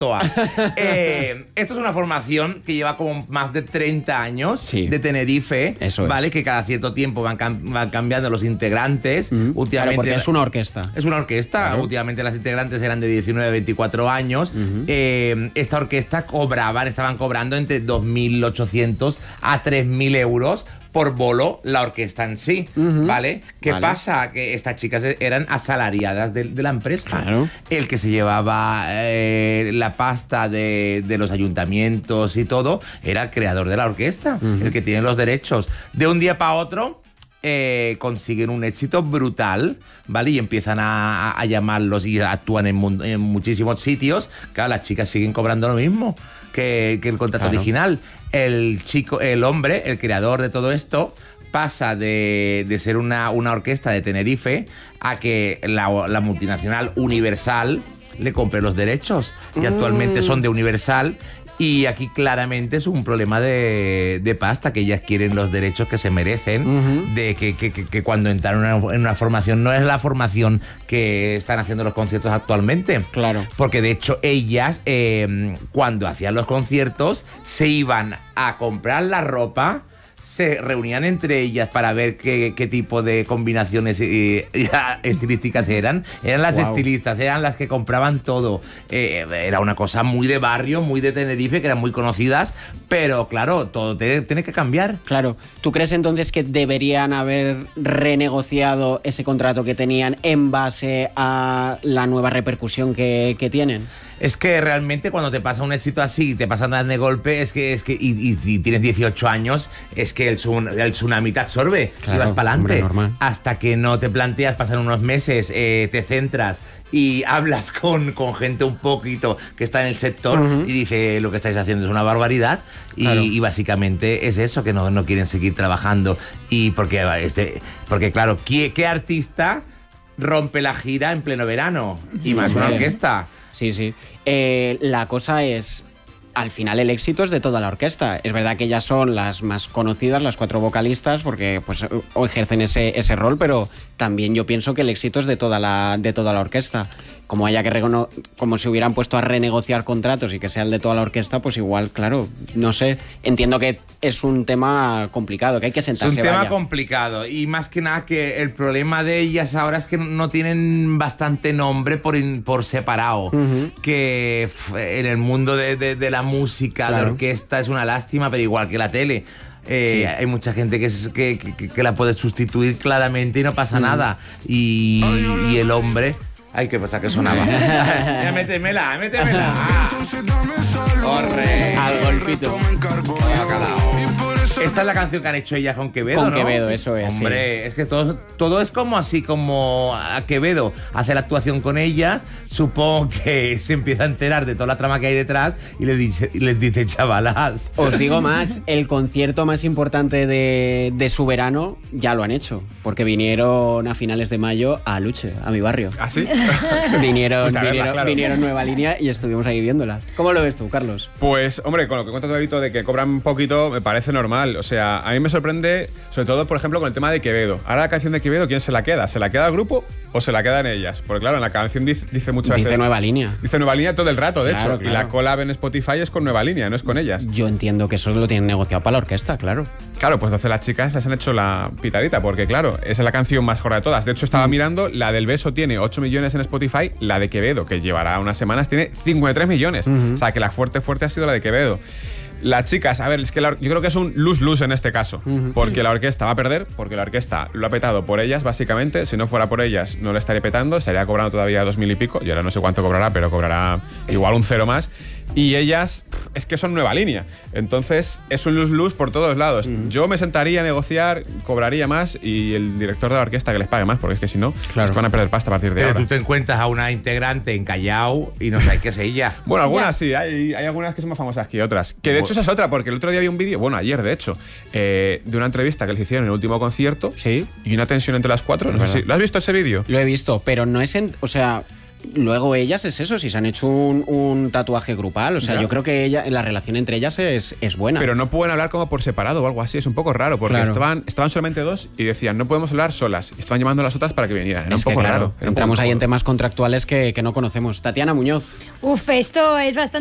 Esto es una formación que lleva como más de 30 años de Tenerife, Eso ¿vale? es. Que cada cierto tiempo van cambiando los integrantes. Últimamente, claro, porque es una orquesta. Es una orquesta. Claro. Últimamente las integrantes eran de 19 a 24 años. Esta orquesta estaban cobrando entre 2.800 a 3.000 euros por bolo la orquesta en sí, ¿vale? ¿Qué pasa? Que estas chicas eran asalariadas de la empresa. Claro. El que se llevaba la pasta de los ayuntamientos y todo era el creador de la orquesta, el que tiene los derechos. De un día para otro consiguen un éxito brutal, ¿vale? Y empiezan a llamarlos y actúan en muchísimos sitios. Claro, las chicas siguen cobrando lo mismo que el contrato original. El hombre, el creador de todo esto, pasa de ser una orquesta de Tenerife a que la multinacional Universal le compre los derechos. Y actualmente son de Universal. Y aquí claramente es un problema de pasta, que ellas quieren los derechos que se merecen, de que cuando entraron en una formación no es la formación que están haciendo los conciertos actualmente. Claro. Porque de hecho ellas, cuando hacían los conciertos, se iban a comprar la ropa, se reunían entre ellas para ver qué tipo de combinaciones estilísticas eran. Eran las estilistas, eran las que compraban todo. Era una cosa muy de barrio, muy de Tenerife, que eran muy conocidas, pero claro, todo tiene que cambiar. Claro. ¿Tú crees entonces que deberían haber renegociado ese contrato que tenían en base a la nueva repercusión que tienen? Es que realmente cuando te pasa un éxito así, te pasan de golpe, y tienes 18 años, es que el tsunami te absorbe, claro, y vas para adelante. Hasta que no te planteas, pasan unos meses, te centras y hablas con gente un poquito que está en el sector y dice, lo que estáis haciendo es una barbaridad. Y básicamente es eso, que no quieren seguir trabajando. Y porque claro, ¿qué artista rompe la gira en pleno verano? Y más una orquesta. Sí, sí. La cosa es, al final el éxito es de toda la orquesta. Es verdad que ellas son las más conocidas, las 4 vocalistas, porque pues ejercen ese rol, pero también yo pienso que el éxito es de toda la orquesta. Como haya como si hubieran puesto a renegociar contratos y que sea el de toda la orquesta, pues igual, claro, no sé. Entiendo que es un tema complicado, que hay que sentarse. Es un tema complicado, y más que nada que el problema de ellas ahora es que no tienen bastante nombre por separado. Que en el mundo de la música, de orquesta, es una lástima, pero igual que la tele. Hay mucha gente que la puede sustituir claramente y no pasa nada. Y el hombre... Ay, qué pasa que sonaba. métemela. Corre. Al golpito. Esta es la canción que han hecho ellas con Quevedo, Con ¿no? Quevedo, eso es. Hombre, es que todo es como así, como a Quevedo hace la actuación con ellas. Supongo que se empieza a enterar de toda la trama que hay detrás y les dice, chavalas. Os digo más, el concierto más importante de su verano ya lo han hecho, porque vinieron a finales de mayo a Luche, a mi barrio. ¿Ah, sí? Vinieron Nueva Línea y estuvimos ahí viéndola. ¿Cómo lo ves tú, Carlos? Pues, hombre, con lo que cuenta Torito de que cobran poquito, me parece normal. O sea, a mí me sorprende, sobre todo, por ejemplo, con el tema de Quevedo. Ahora la canción de Quevedo, ¿quién se la queda? ¿Se la queda el grupo o se la quedan ellas? Porque claro, en la canción dice muchas veces... Dice Nueva Línea. Dice Nueva Línea todo el rato, de Claro, hecho. claro. Y la collab en Spotify es con Nueva Línea, no es con ellas. Yo entiendo que eso lo tienen negociado para la orquesta, claro. Claro, pues entonces las chicas les han hecho la pitadita, porque claro, esa es la canción más gorda de todas. De hecho, estaba mirando, la del Beso tiene 8 millones en Spotify, la de Quevedo, que llevará unas semanas, tiene 53 millones. O sea, que la fuerte ha sido la de Quevedo. Las chicas, a ver, es que yo creo que es un lose-lose en este caso, porque la orquesta va a perder, porque la orquesta lo ha petado por ellas, básicamente. Si no fuera por ellas, no le estaría petando, estaría cobrando todavía 2.000 y pico. Yo ahora no sé cuánto cobrará, pero cobrará igual un cero más. Y ellas, es que son Nueva Línea. Entonces, es un lose-lose por todos lados. Yo me sentaría a negociar, cobraría más, y el director de la orquesta que les pague más, porque es que si no, es que van a perder pasta a partir de ahora. Pero tú te encuentras a una integrante en Callao y no sabes qué es ella. Bueno, algunas sí, hay algunas que son más famosas que otras. Que de hecho esa es otra, porque el otro día vi un vídeo, bueno, ayer de hecho, de una entrevista que les hicieron en el último concierto. Sí. Y una tensión entre las 4. No sé si, ¿lo has visto ese vídeo? Lo he visto, pero no es o sea, luego ellas es eso, si se han hecho un tatuaje grupal. O sea, Ya. yo creo que la relación entre ellas es buena. Pero no pueden hablar como por separado o algo así, es un poco raro, porque Claro. estaban solamente dos y decían, no podemos hablar solas. Y estaban llamando a las otras para que vinieran. Era Es un poco que, claro, raro. Era un entramos poco ahí en cojonudo. temas contractuales que no conocemos. Tatiana Muñoz. Uf, esto es bastante